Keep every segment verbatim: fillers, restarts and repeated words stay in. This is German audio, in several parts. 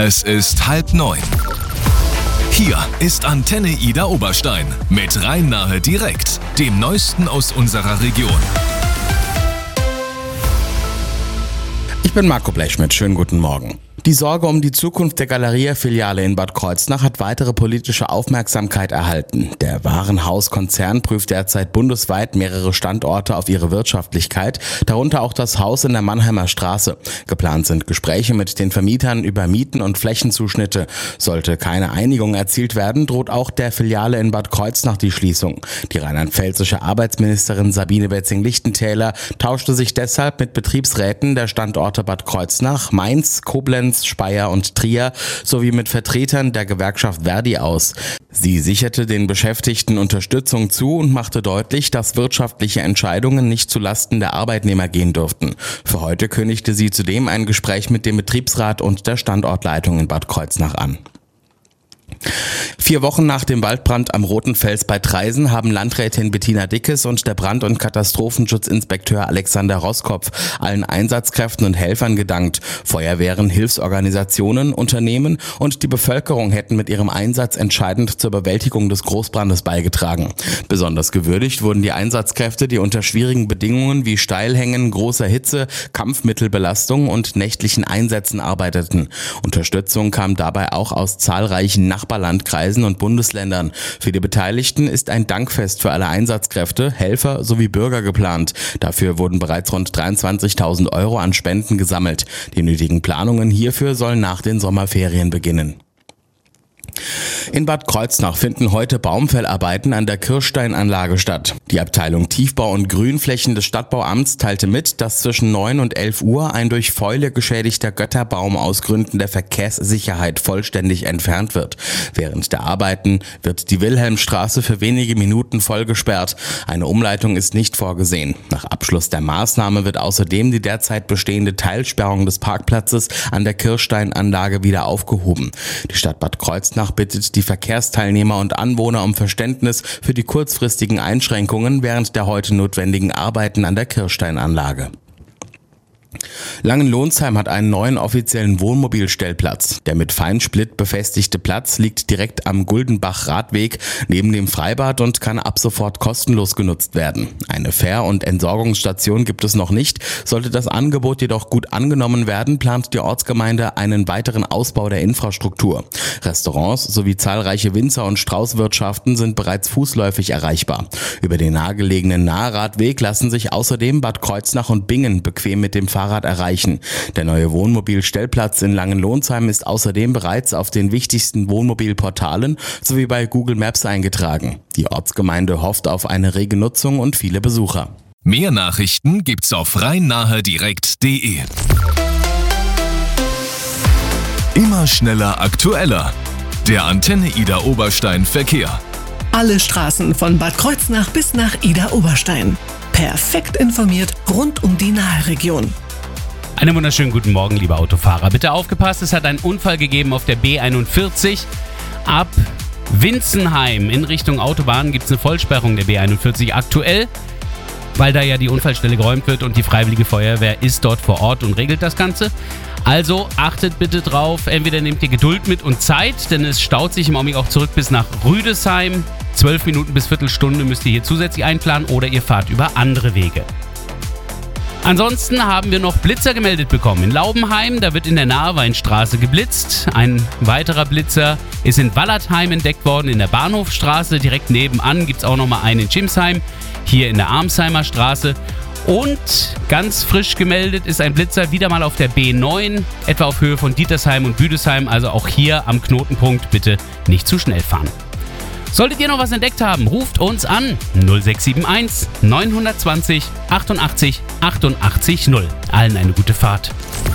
Es ist halb neun. Hier ist Antenne Ida Oberstein mit Rhein-Nahe direkt, dem Neuesten aus unserer Region. Ich bin Marco Blechschmidt, schönen guten Morgen. Die Sorge um die Zukunft der Galeria-Filiale in Bad Kreuznach hat weitere politische Aufmerksamkeit erhalten. Der Warenhauskonzern prüft derzeit bundesweit mehrere Standorte auf ihre Wirtschaftlichkeit, darunter auch das Haus in der Mannheimer Straße. Geplant sind Gespräche mit den Vermietern über Mieten und Flächenzuschnitte. Sollte keine Einigung erzielt werden, droht auch der Filiale in Bad Kreuznach die Schließung. Die rheinland-pfälzische Arbeitsministerin Sabine Wetzing-Lichtentäler tauschte sich deshalb mit Betriebsräten der Standorte Bad Kreuznach, Mainz, Koblenz, Speyer und Trier sowie mit Vertretern der Gewerkschaft Verdi aus. Sie sicherte den Beschäftigten Unterstützung zu und machte deutlich, dass wirtschaftliche Entscheidungen nicht zulasten der Arbeitnehmer gehen dürften. Für heute kündigte sie zudem ein Gespräch mit dem Betriebsrat und der Standortleitung in Bad Kreuznach an. Vier Wochen nach dem Waldbrand am Roten Fels bei Traisen haben Landrätin Bettina Dickes und der Brand- und Katastrophenschutzinspekteur Alexander Roskopf allen Einsatzkräften und Helfern gedankt. Feuerwehren, Hilfsorganisationen, Unternehmen und die Bevölkerung hätten mit ihrem Einsatz entscheidend zur Bewältigung des Großbrandes beigetragen. Besonders gewürdigt wurden die Einsatzkräfte, die unter schwierigen Bedingungen wie Steilhängen, großer Hitze, Kampfmittelbelastung und nächtlichen Einsätzen arbeiteten. Unterstützung kam dabei auch aus zahlreichen Nachbarlandkreisen und Bundesländern. Für die Beteiligten ist ein Dankfest für alle Einsatzkräfte, Helfer sowie Bürger geplant. Dafür wurden bereits rund dreiundzwanzigtausend Euro an Spenden gesammelt. Die nötigen Planungen hierfür sollen nach den Sommerferien beginnen. In Bad Kreuznach finden heute Baumfellarbeiten an der Kirschsteinanlage statt. Die Abteilung Tiefbau und Grünflächen des Stadtbauamts teilte mit, dass zwischen neun und elf Uhr ein durch Fäule geschädigter Götterbaum aus Gründen der Verkehrssicherheit vollständig entfernt wird. Während der Arbeiten wird die Wilhelmstraße für wenige Minuten voll gesperrt. Eine Umleitung ist nicht vorgesehen. Nach Abschluss der Maßnahme wird außerdem die derzeit bestehende Teilsperrung des Parkplatzes an der Kirschsteinanlage wieder aufgehoben. Die Stadt Bad Kreuznach bittet die Verkehrsteilnehmer und Anwohner um Verständnis für die kurzfristigen Einschränkungen während der heute notwendigen Arbeiten an der Kirschsteinanlage. Langenlohnsheim hat einen neuen offiziellen Wohnmobilstellplatz. Der mit Feinsplit befestigte Platz liegt direkt am Guldenbach-Radweg neben dem Freibad und kann ab sofort kostenlos genutzt werden. Eine Fähr- und Entsorgungsstation gibt es noch nicht. Sollte das Angebot jedoch gut angenommen werden, plant die Ortsgemeinde einen weiteren Ausbau der Infrastruktur. Restaurants sowie zahlreiche Winzer- und Straußwirtschaften sind bereits fußläufig erreichbar. Über den nahegelegenen Nahradweg lassen sich außerdem Bad Kreuznach und Bingen bequem mit dem Fahrrad erreichen. Der neue Wohnmobilstellplatz in Langenlohnsheim ist außerdem bereits auf den wichtigsten Wohnmobilportalen sowie bei Google Maps eingetragen. Die Ortsgemeinde hofft auf eine rege Nutzung und viele Besucher. Mehr Nachrichten gibt's auf rhein-nahe direkt punkt de. Immer schneller, aktueller. Der Antenne Ida Oberstein Verkehr. Alle Straßen von Bad Kreuznach bis nach Ida Oberstein. Perfekt informiert rund um die Nahe-Region. Einen wunderschönen guten Morgen, liebe Autofahrer. Bitte aufgepasst, es hat einen Unfall gegeben auf der B einundvierzig. Ab Winzenheim in Richtung Autobahn gibt es eine Vollsperrung der B einundvierzig aktuell, weil da ja die Unfallstelle geräumt wird und die Freiwillige Feuerwehr ist dort vor Ort und regelt das Ganze. Also achtet bitte drauf, entweder nehmt ihr Geduld mit und Zeit, denn es staut sich im Augenblick auch zurück bis nach Rüdesheim. Zwölf Minuten bis Viertelstunde müsst ihr hier zusätzlich einplanen oder ihr fahrt über andere Wege. Ansonsten haben wir noch Blitzer gemeldet bekommen. In Laubenheim, da wird in der Naheweinstraße geblitzt. Ein weiterer Blitzer ist in Wallertheim entdeckt worden, in der Bahnhofstraße. Direkt nebenan gibt es auch nochmal einen in Chimsheim, hier in der Armsheimer Straße. Und ganz frisch gemeldet ist ein Blitzer wieder mal auf der B neun, etwa auf Höhe von Dietersheim und Büdesheim. Also auch hier am Knotenpunkt bitte nicht zu schnell fahren. Solltet ihr noch was entdeckt haben, ruft uns an null sechs sieben eins neun zwei null achtundachtzig achtundachtzig null. Allen eine gute Fahrt.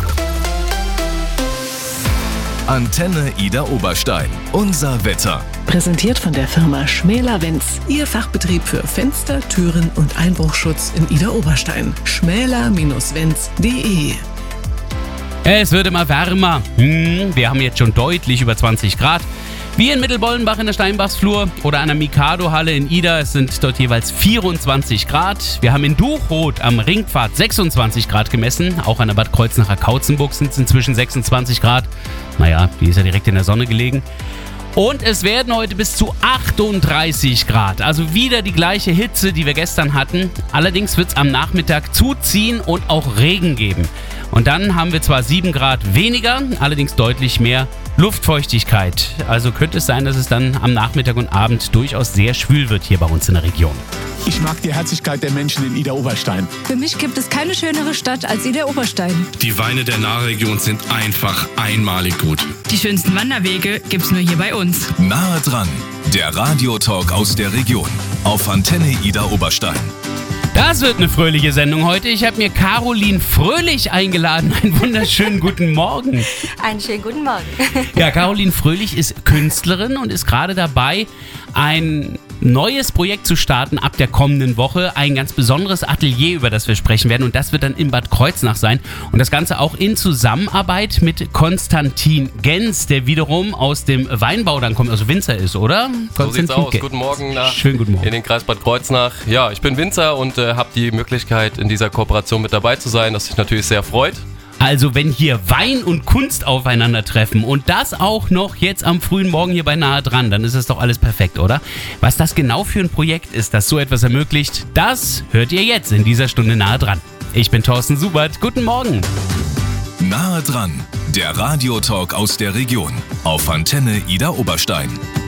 Antenne Ida Oberstein. Unser Wetter. Präsentiert von der Firma Schmäler-Wenz. Ihr Fachbetrieb für Fenster, Türen und Einbruchschutz in Ida Oberstein. schmäler Bindestrich wenz punkt de. Es wird immer wärmer. Hm, wir haben jetzt schon deutlich über zwanzig Grad. Wie in Mittelbollenbach in der Steinbachsflur oder an der Mikado-Halle in Ida. Es sind dort jeweils vierundzwanzig Grad. Wir haben in Duchroth am Ringpfad sechsundzwanzig Grad gemessen. Auch an der Bad Kreuznacher Kautzenburg sind es inzwischen sechsundzwanzig Grad. Naja, die ist ja direkt in der Sonne gelegen. Und es werden heute bis zu achtunddreißig Grad. Also wieder die gleiche Hitze, die wir gestern hatten. Allerdings wird es am Nachmittag zuziehen und auch Regen geben. Und dann haben wir zwar sieben Grad weniger, allerdings deutlich mehr Luftfeuchtigkeit. Also könnte es sein, dass es dann am Nachmittag und Abend durchaus sehr schwül wird hier bei uns in der Region. Ich mag die Herzlichkeit der Menschen in Idar-Oberstein. Für mich gibt es keine schönere Stadt als Idar-Oberstein. Die Weine der Nahregion sind einfach einmalig gut. Die schönsten Wanderwege gibt's nur hier bei uns. Nahe dran, der Radiotalk aus der Region auf Antenne Idar-Oberstein. Das wird eine fröhliche Sendung heute. Ich habe mir Caroline Fröhlich eingeladen. Einen wunderschönen guten Morgen. Einen schönen guten Morgen. Ja, Caroline Fröhlich ist Künstlerin und ist gerade dabei, ein neues Projekt zu starten ab der kommenden Woche. Ein ganz besonderes Atelier, über das wir sprechen werden. Und das wird dann in Bad Kreuznach sein. Und das Ganze auch in Zusammenarbeit mit Konstantin Gens, der wiederum aus dem Weinbau dann kommt, also Winzer ist, oder? So sieht's aus. Guten Morgen nach Schönen guten Morgen. In den Kreis Bad Kreuznach. Ja, ich bin Winzer und äh, habe die Möglichkeit, in dieser Kooperation mit dabei zu sein, das mich natürlich sehr freut. Also wenn hier Wein und Kunst aufeinandertreffen und das auch noch jetzt am frühen Morgen hier bei Nahe dran, dann ist es doch alles perfekt, oder? Was das genau für ein Projekt ist, das so etwas ermöglicht, das hört ihr jetzt in dieser Stunde Nahe dran. Ich bin Thorsten Subert, guten Morgen. Nahe dran, der Radiotalk aus der Region auf Antenne Idar-Oberstein.